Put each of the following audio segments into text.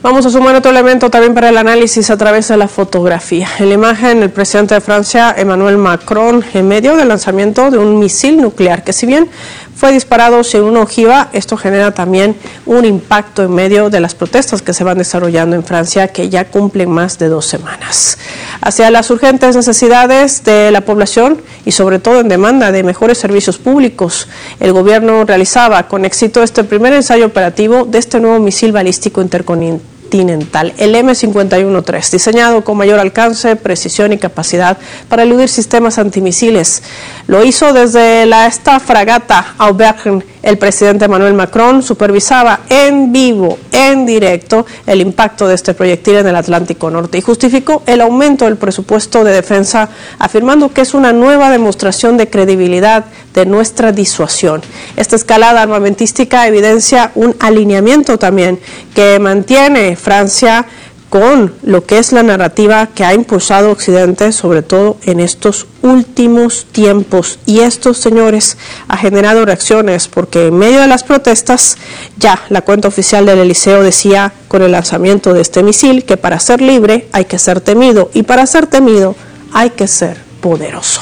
Vamos a sumar otro elemento también para el análisis a través de la fotografía. En la imagen, el presidente de Francia, Emmanuel Macron, en medio del lanzamiento de un misil nuclear, que si bien fue disparado sin una ojiva, esto genera también un impacto en medio de las protestas que se van desarrollando en Francia, que ya cumplen más de 2 semanas. Hacia las urgentes necesidades de la población y sobre todo en demanda de mejores servicios públicos, el gobierno realizaba con éxito este primer ensayo operativo de este nuevo misil balístico intercontinental, el M51-3, diseñado con mayor alcance, precisión y capacidad para eludir sistemas antimisiles. Lo hizo desde esta fragata Auvergne. El presidente Emmanuel Macron supervisaba en vivo, en directo, el impacto de este proyectil en el Atlántico Norte y justificó el aumento del presupuesto de defensa, afirmando que es una nueva demostración de credibilidad de nuestra disuasión. Esta escalada armamentística evidencia un alineamiento también que mantiene Francia con lo que es la narrativa que ha impulsado Occidente, sobre todo en estos últimos tiempos. Y esto, señores, ha generado reacciones, porque en medio de las protestas, ya la cuenta oficial del Eliseo decía con el lanzamiento de este misil que para ser libre hay que ser temido, y para ser temido hay que ser poderoso.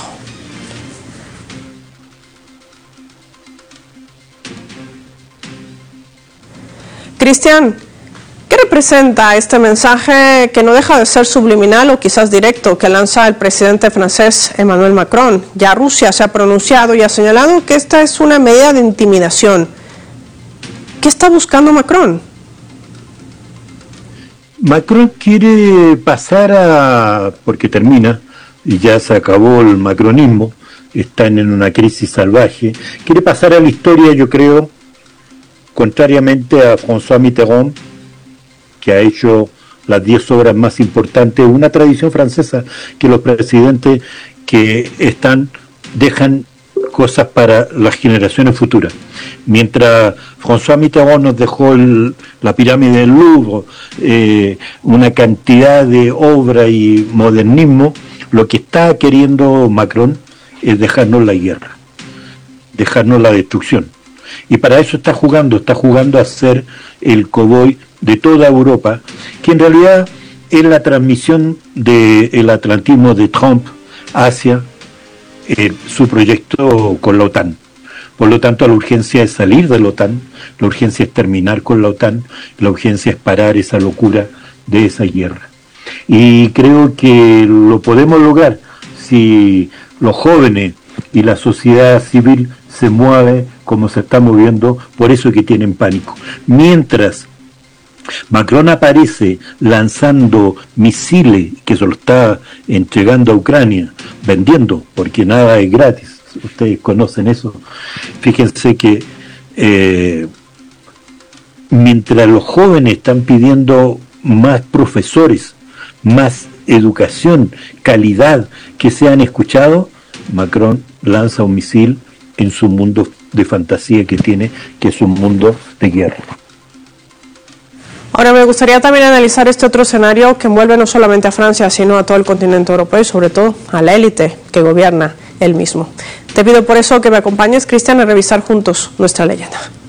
Cristian, ¿qué representa este mensaje que no deja de ser subliminal o quizás directo que lanza el presidente francés Emmanuel Macron? Ya Rusia se ha pronunciado y ha señalado que esta es una medida de intimidación. ¿Qué está buscando Macron? Macron quiere pasar porque termina, y ya se acabó el macronismo, están en una crisis salvaje, quiere pasar a la historia, yo creo, contrariamente a François Mitterrand, que ha hecho las 10 obras más importantes, una tradición francesa, que los presidentes que dejan cosas para las generaciones futuras. Mientras François Mitterrand nos dejó la pirámide del Louvre, una cantidad de obra y modernismo, lo que está queriendo Macron es dejarnos la guerra, dejarnos la destrucción. Y para eso está jugando a ser el cowboy de toda Europa, que en realidad es la transmisión del atlantismo de Trump hacia su proyecto con la OTAN. Por lo tanto, la urgencia es salir de la OTAN, la urgencia es terminar con la OTAN, la urgencia es parar esa locura de esa guerra. Y creo que lo podemos lograr si los jóvenes y la sociedad civil se mueven como se está moviendo, por eso que tienen pánico. Mientras Macron aparece lanzando misiles, que se lo está entregando a Ucrania, vendiendo, porque nada es gratis, ustedes conocen eso. Fíjense que mientras los jóvenes están pidiendo más profesores, más educación, calidad, que sean escuchados, Macron lanza un misil en su mundo de fantasía que tiene, que es un mundo de guerra. Ahora me gustaría también analizar este otro escenario que envuelve no solamente a Francia, sino a todo el continente europeo y sobre todo a la élite que gobierna él mismo. Te pido por eso que me acompañes, Cristian, a revisar juntos nuestra leyenda.